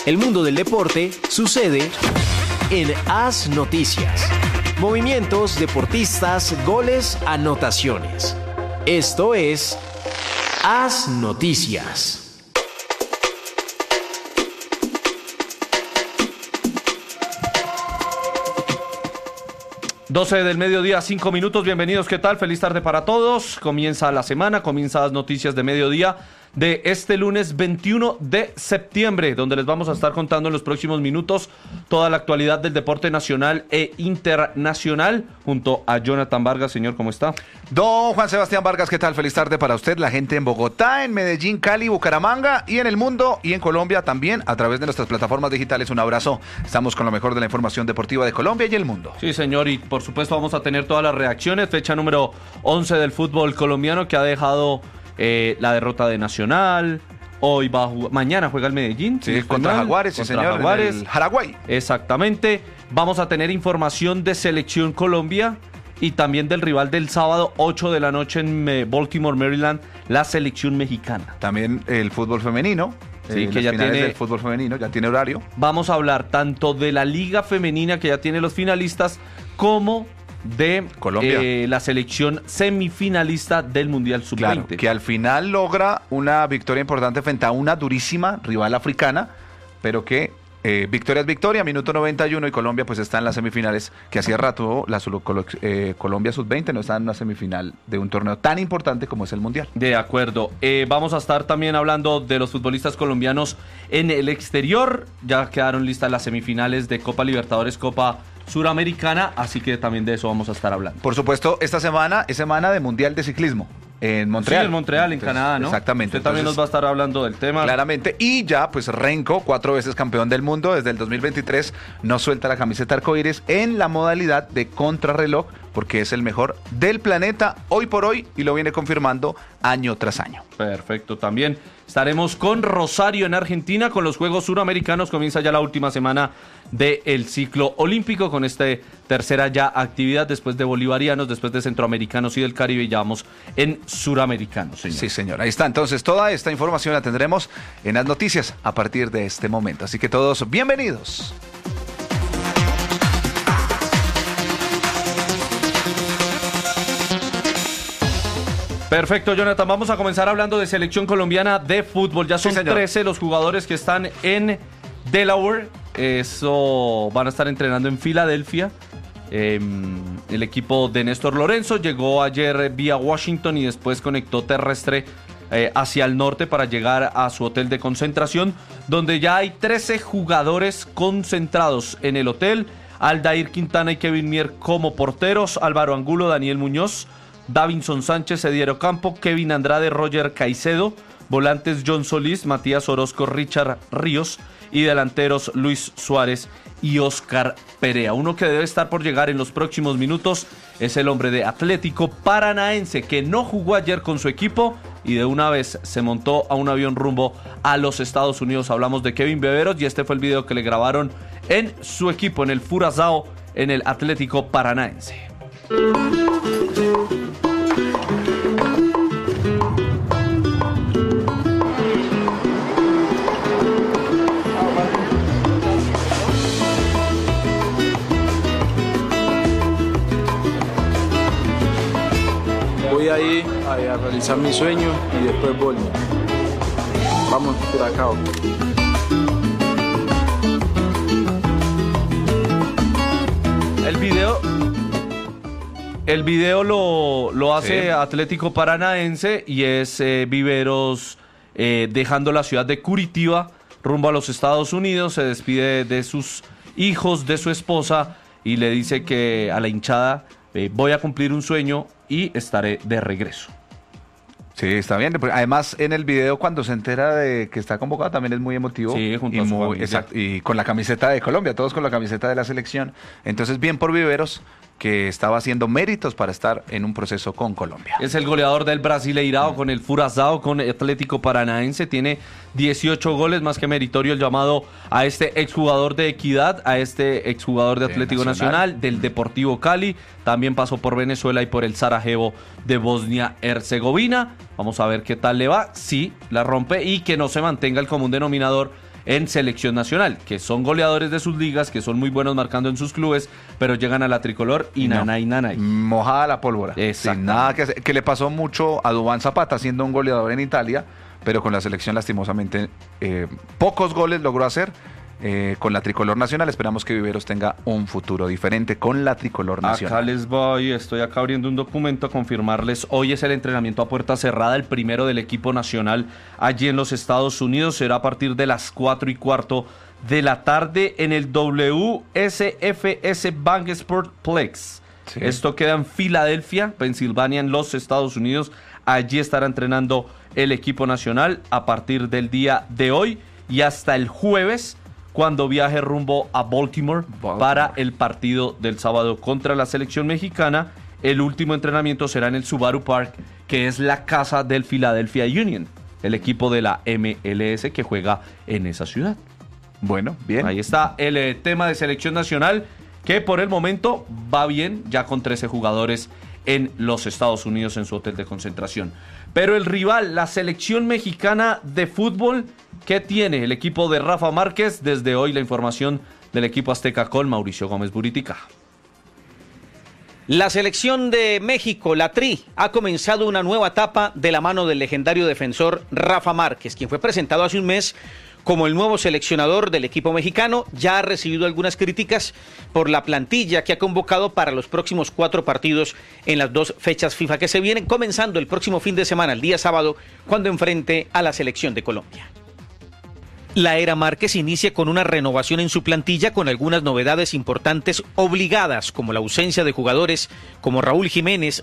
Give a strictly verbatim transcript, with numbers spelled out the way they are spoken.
El mundo del deporte sucede en AS Noticias. Movimientos, deportistas, goles, anotaciones. Esto es AS Noticias. doce del mediodía, cinco minutos. Bienvenidos, ¿qué tal? Feliz tarde para todos. Comienza la semana, comienza las noticias de mediodía de este lunes veintiuno de septiembre, donde les vamos a estar contando en los próximos minutos toda la actualidad del deporte nacional e internacional, junto a Jonathan Vargas. Señor, ¿cómo está? Don Juan Sebastián Vargas, ¿qué tal? Feliz tarde para usted, la gente en Bogotá, en Medellín, Cali, Bucaramanga y en el mundo y en Colombia también a través de nuestras plataformas digitales. Un abrazo. Estamos con lo mejor de la información deportiva de Colombia y el mundo. Sí, señor, y por supuesto vamos a tener todas las reacciones. Fecha número once del fútbol colombiano, que ha dejado eh, la derrota de Nacional. Hoy va a jugar, mañana juega el Medellín. Sí, contra mal. Jaguares, sí, contra señor, Jaguares. en el Paraguay. Exactamente. Vamos a tener información de Selección Colombia y también del rival del sábado, ocho de la noche en Baltimore, Maryland, la selección mexicana. También el fútbol femenino. Sí, eh, que ya tiene el fútbol femenino, ya tiene horario. Vamos a hablar tanto de la liga femenina, que ya tiene los finalistas, como de Colombia. Eh, la selección semifinalista del Mundial sub veinte. Claro, que al final logra una victoria importante frente a una durísima rival africana, pero que eh, victoria es victoria, minuto noventa y uno, y Colombia pues está en las semifinales, que hacía rato la eh, Colombia sub veinte no está en una semifinal de un torneo tan importante como es el Mundial. De acuerdo. Eh, vamos a estar también hablando de los futbolistas colombianos en el exterior. Ya quedaron listas las semifinales de Copa Libertadores, Copa Suramericana, así que también de eso vamos a estar hablando. Por supuesto, esta semana es semana de Mundial de Ciclismo en Montreal. Sí, en Montreal, en Entonces, Canadá, ¿no? Exactamente. Usted también Entonces, nos va a estar hablando del tema. Claramente. Y ya, pues Renko, cuatro veces campeón del mundo desde el dos mil veintitrés, no suelta la camiseta arcoíris en la modalidad de contrarreloj, porque es el mejor del planeta hoy por hoy y lo viene confirmando año tras año. Perfecto, también estaremos con Rosario en Argentina, con los Juegos Suramericanos. Comienza ya la última semana del ciclo olímpico, con esta tercera ya actividad después de bolivarianos, después de centroamericanos y del Caribe, y ya vamos en suramericanos, señor. Sí, señor, ahí está. Entonces, toda esta información la tendremos en las noticias a partir de este momento. Así que todos bienvenidos. Perfecto, Jonathan. Vamos a comenzar hablando de selección colombiana de fútbol. Ya son sí, trece los jugadores que están en Delaware. Eso van a estar entrenando en Filadelfia. Eh, el equipo de Néstor Lorenzo llegó ayer vía Washington y después conectó terrestre eh, hacia el norte para llegar a su hotel de concentración, donde ya hay trece jugadores concentrados en el hotel. Aldair Quintana y Kevin Mier como porteros, Álvaro Angulo, Daniel Muñoz, Davinson Sánchez, Ediero Campo, Kevin Andrade, Roger Caicedo, volantes John Solís, Matías Orozco, Richard Ríos, y delanteros Luis Suárez y Oscar Perea. Uno que debe estar por llegar en los próximos minutos es el hombre de Atlético Paranaense, que no jugó ayer con su equipo y de una vez se montó a un avión rumbo a los Estados Unidos. Hablamos de Kevin Beberos y este fue el video que le grabaron en su equipo, en el Furazao, en el Atlético Paranaense. Voy ahí a, a realizar mi sueño y después vuelvo. Vamos por acá. El video, el video lo, lo hace Sí. Atlético Paranaense y es eh, Viveros eh, dejando la ciudad de Curitiba rumbo a los Estados Unidos. Se despide de sus hijos, de su esposa y le dice que a la hinchada eh, voy a cumplir un sueño y estaré de regreso. Sí, está bien. Además, en el video, cuando se entera de que está convocado, también es muy emotivo. Sí, junto y a su muy, familia. exacto, y con la camiseta de Colombia, todos con la camiseta de la selección. Entonces, bien por Viveros, que estaba haciendo méritos para estar en un proceso con Colombia. Es el goleador del Brasileirao con el Furazao, con Atlético Paranaense. Tiene dieciocho goles, más que meritorio el llamado a este exjugador de Equidad, a este exjugador de Atlético de Nacional. Nacional, del Deportivo Cali. También pasó por Venezuela y por el Sarajevo de Bosnia-Herzegovina. Vamos a ver qué tal le va. Sí, la rompe y que no se mantenga el común denominador en selección nacional, que son goleadores de sus ligas, que son muy buenos marcando en sus clubes, pero llegan a la tricolor y No. nanay, nanay. Mojada la pólvora. Sin Exactamente. nada que hacer. Que le pasó mucho a Duván Zapata, siendo un goleador en Italia, pero con la selección lastimosamente eh, pocos goles logró hacer. Eh, con la tricolor nacional esperamos que Viveros tenga un futuro diferente con la tricolor nacional. Acá les voy, estoy acá abriendo un documento a confirmarles. Hoy es el entrenamiento a puerta cerrada, el primero del equipo nacional allí en los Estados Unidos. Será a partir de las cuatro y cuarto de la tarde en el W S F S Bank Sportplex. Sí. Esto queda en Filadelfia, Pensilvania, en los Estados Unidos. Allí estará entrenando el equipo nacional a partir del día de hoy y hasta el jueves, cuando viaje rumbo a Baltimore, Baltimore para el partido del sábado contra la selección mexicana. El último entrenamiento será en el Subaru Park, que es la casa del Philadelphia Union, el equipo de la M L S que juega en esa ciudad. Bueno, bien. Ahí está el eh, tema de selección nacional, que por el momento va bien, ya con trece jugadores en los Estados Unidos en su hotel de concentración. Pero el rival, la selección mexicana de fútbol, ¿qué tiene el equipo de Rafa Márquez? Desde hoy la información del equipo azteca con Mauricio Gómez Buritica. La selección de México, la Tri, ha comenzado una nueva etapa de la mano del legendario defensor Rafa Márquez, quien fue presentado hace un mes como el nuevo seleccionador del equipo mexicano. Ya ha recibido algunas críticas por la plantilla que ha convocado para los próximos cuatro partidos en las dos fechas FIFA que se vienen, comenzando el próximo fin de semana, el día sábado, cuando enfrente a la selección de Colombia. La era Márquez inicia con una renovación en su plantilla con algunas novedades importantes obligadas, como la ausencia de jugadores como Raúl Jiménez,